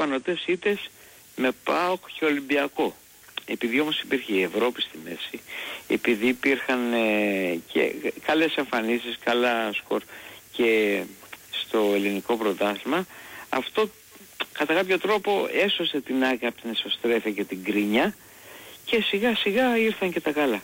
πανωτές ήττες με ΠΑΟΚ και Ολυμπιακό. Επειδή όμως υπήρχε η Ευρώπη στη μέση, επειδή υπήρχαν και καλές εμφανίσεις, καλά σκορ και στο ελληνικό πρωτάθλημα, αυτό κατά κάποιο τρόπο έσωσε την ΑΕΚ από την εσωστρέφεια και την κρίνια και σιγά σιγά ήρθαν και τα καλά.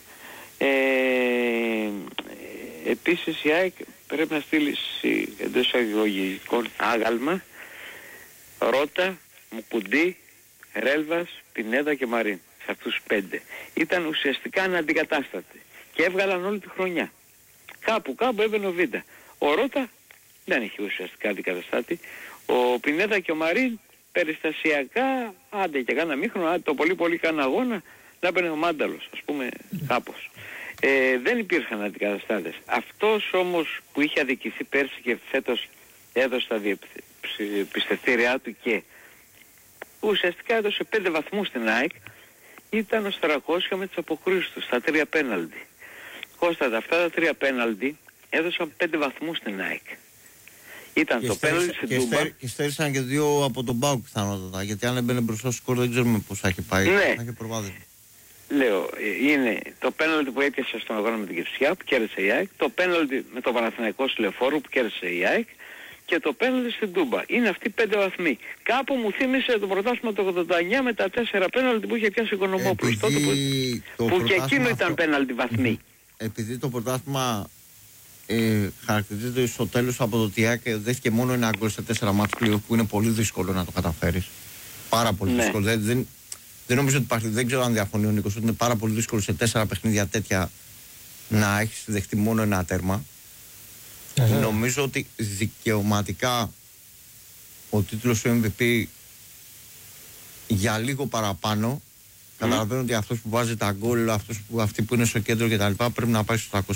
Επίσης η ΑΕΚ πρέπει να στείλει εντός εισαγωγικών άγαλμα Ρότα, Μουκουντή, Ρέλβας, Πινέδα και Μαρίν. Σε αυτούς τους 5 ήταν ουσιαστικά αναντικατάστατοι και έβγαλαν όλη τη χρονιά. Κάπου έμπαινε ο Βίντα. Ο Ρότα δεν είχε ουσιαστικά αντικαταστάτη. Ο Πινέδα και ο Μαρίν περιστασιακά, άντε και κάνα μήχρονο, άντε το πολύ κάνα αγώνα, να έμπαινε ο Μάνταλος, ας πούμε, κάπως. Δεν υπήρχαν αντικαταστάτες. Αυτός όμως που είχε αδικηθεί πέρσι και φέτος έδωσε τα πιστευτήριά του και ουσιαστικά έδωσε 5 βαθμούς στην ΑΕΚ, ήταν ο Στρακόσια με τις αποκρίσεις του στα 3 πέναλτι. Κώστα, αυτά τα 3 πέναλτι έδωσαν 5 βαθμούς στην ΑΕΚ. Ήταν και το πέναλτι στην Τούμπα. Και στέρισαν και 2 από τον ΠΑΟΚ πιθανότατα. Γιατί αν έμπαινε μπροστά στο σκορ δεν ξέρουμε πώς θα έχει πάει. Ναι. Θα έχει προβάδισμα. Λέω, είναι το πέναλτι που έπιασε στον αγώνα με την Κυψιά που κέρδισε η ΑΕΚ, το πέναλτι με το Παναθηναϊκό Λεωφόρο που κέρδισε η ΑΕΚ και το πέναλτι στην Τούμπα. Είναι αυτοί 5 βαθμοί. Κάπου μου θύμισε το πρωτάθλημα το 89 με τα 4 πέναλτι που είχε πιάσει ο Οικονομόπουλος. Τότε που και εκείνο ήταν πέναλτι βαθμοί. Επειδή το πρωτάθλημα χαρακτηρίζεται στο τέλος από το ότι η ΑΕΚ δέχτηκε μόνο ένα γκολ σε 4 μάτς που είναι πολύ δύσκολο να το καταφέρεις. Πάρα πολύ δύσκολο. Δεν νομίζω ότι υπάρχει, δεν ξέρω αν διαφωνεί ο Νίκος, ότι είναι πάρα πολύ δύσκολο σε 4 παιχνίδια τέτοια να έχεις δεχτεί μόνο ένα τέρμα. Νομίζω ότι δικαιωματικά ο τίτλος του MVP για λίγο παραπάνω, καταλαβαίνω ότι αυτός που βάζει τα γκολ, αυτοί που είναι στο κέντρο κτλ. Πρέπει να πάει στο 300.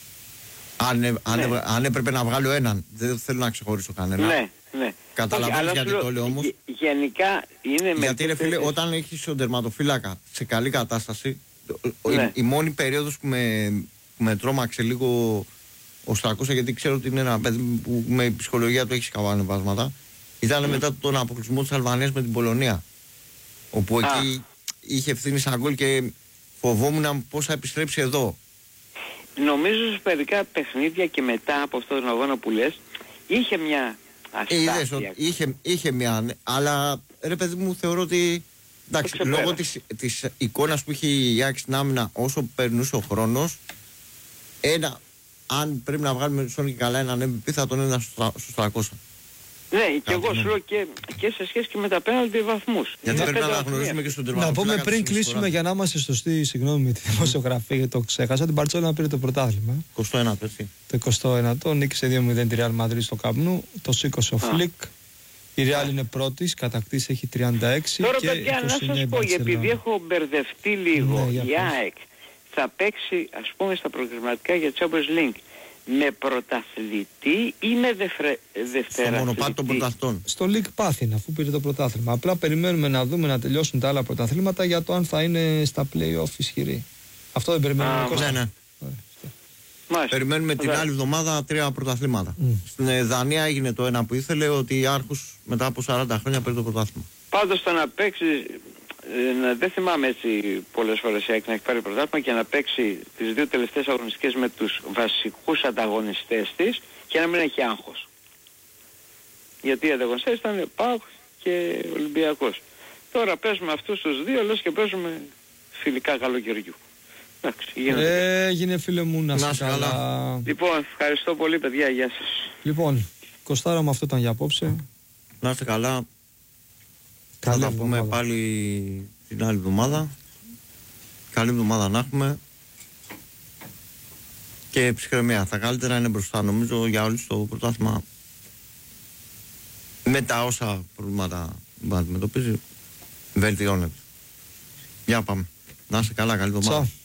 Αν έπρεπε να βγάλω έναν, δεν θέλω να ξεχωρίσω κανένα. Ναι. Καταλαβαίνεις γιατί το λέω όμως. Γενικά είναι γιατί ρε φίλε, όταν έχεις τον τερματοφύλακα σε καλή κατάσταση, η μόνη περίοδος που με τρόμαξε λίγο ο Στρακώσια, γιατί ξέρω ότι είναι ένα παιδί που με η ψυχολογία του έχει σκαβάνεβάσματα, ήταν μετά τον αποκλεισμό της Αλβανίας με την Πολωνία. Όπου εκεί είχε ευθύνη σαν γκολ και φοβόμουν πώς θα επιστρέψει εδώ. Νομίζω σε μερικά παιχνίδια και μετά από αυτόν τον αγώνα που λες, είχε μια αστάθεια. Είχε μια, αλλά ρε παιδί μου θεωρώ ότι εντάξει, λόγω της εικόνας που είχε η ΑΕΚ στην άμυνα όσο περνούσε ο χρόνος, αν πρέπει να βγάλουμε σώνει και καλά έναν MVP θα τον έδινα στους 300. Ναι, και εγώ σου λέω και σε σχέση και με τα πέναλτι βαθμούς. Γιατί πρέπει να αναγνωρίσουμε και στον τερματοφύλακα. Να πούμε πριν κλείσουμε για να είμαστε σωστοί, συγγνώμη με τη δημοσιογραφία γιατί το ξέχασα, την Μπαρτσέλονα πήρε το πρωτάθλημα. 21ο, έτσι. Το 21ο, νίκησε 2-0 τη Real Madrid στο Camp Nou, το σήκωσε ο Φλικ. Η Real είναι πρώτης, κατακτήσει έχει 36. Τώρα παιδιά να σας πω, επειδή έχω μπερδευτεί λίγο, η ΑΕΚ θα παίξει ας πούμε στα προγραμματικά για Champions League με πρωταθλητή ή με δευτεραθλητή. Στο μονοπάτι των πρωταθλητών. Στο League Path είναι, αφού πήρε το πρωτάθλημα. Απλά περιμένουμε να δούμε να τελειώσουν τα άλλα πρωταθλήματα για το αν θα είναι στα play-off ισχυρή. Αυτό δεν περιμένουμε. Ναι. Περιμένουμε την άλλη εβδομάδα 3 πρωταθλήματα. Στην Δανία έγινε το ένα που ήθελε, ότι η Άρχους μετά από 40 χρόνια παίρνει το πρωτάθλημα. Πάντως το να παίξει, δεν θυμάμαι έτσι πολλές φορές η ΑΕΚ να έχει πάρει πρωτάθλημα και να παίξει τις 2 τελευταίες αγωνιστικές με τους βασικούς ανταγωνιστές της και να μην έχει άγχος. Γιατί οι ανταγωνιστές ήταν ΠΑΟΚ και Ολυμπιακός. Τώρα παίζουμε αυτούς τους 2, λες και παίζουμε φιλικά καλοκαιριού. Έγινε φίλε μου να σε καλά. Λοιπόν, ευχαριστώ πολύ παιδιά, γεια σας. Λοιπόν, Κωστάρα με αυτό ήταν για απόψε. Να είστε καλά. Θα τα πούμε πάλι την άλλη εβδομάδα. Καλή εβδομάδα να έχουμε. Και ψυχραιμία. Τα καλύτερα είναι μπροστά, νομίζω, για όλους το πρωτάθλημα. Με τα όσα προβλήματα που αντιμετωπίζει, βελτιώνεται. Για πάμε. Να είστε καλά, καλή εβδομάδα.